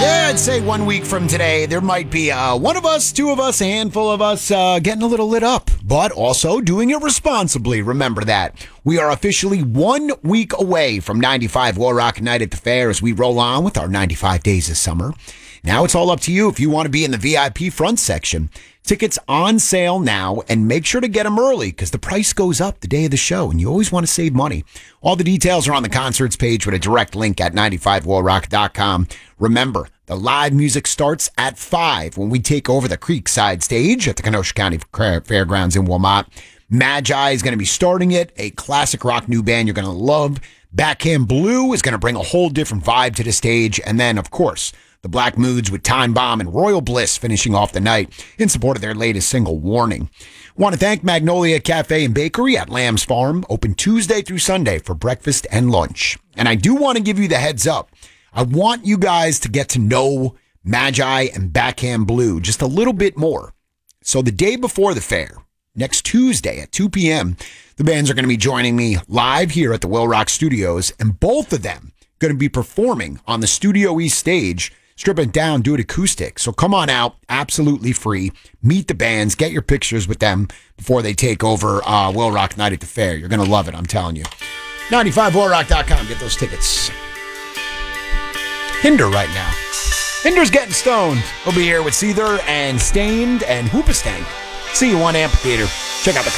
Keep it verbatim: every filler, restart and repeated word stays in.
Yeah, I'd say one week from today, there might be uh, one of us, two of us, a handful of us uh, getting a little lit up, but also doing it responsibly. Remember that. We are officially one week away from ninety-five Will Rock Night at the Fair as we roll on with our ninety-five days of summer. Now it's all up to you if you want to be in the V I P front section. Tickets on sale now, and make sure to get them early because the price goes up the day of the show, and you always want to save money. All the details are on the concerts page with a direct link at ninety-five will rock dot com. Remember, the live music starts at five when we take over the Creekside stage at the Kenosha County Fairgrounds in Wilmot. Magi is going to be starting it, a classic rock new band you're going to love. Backhand Blue is going to bring a whole different vibe to the stage, and then, of course, the Black Moods with Time Bomb and Royal Bliss finishing off the night in support of their latest single, Warning. Want to thank Magnolia Cafe and Bakery at Lamb's Farm, open Tuesday through Sunday for breakfast and lunch. And I do want to give you the heads up. I want you guys to get to know Magi and Backhand Blue just a little bit more. So the day before the fair, next Tuesday at two p.m., the bands are going to be joining me live here at the Will Rock Studios, and both of them going to be performing on the Studio East stage, strip it down, do it acoustic. So come on out, absolutely free. Meet the bands, get your pictures with them before they take over uh, Will Rock Night at the Fair. You're going to love it, I'm telling you. ninety-five will rock dot com, get those tickets. Hinder right now. Hinder's getting stoned. We'll be here with Seether and Stained and Hoopastank. See you on Amphitheater. Check out the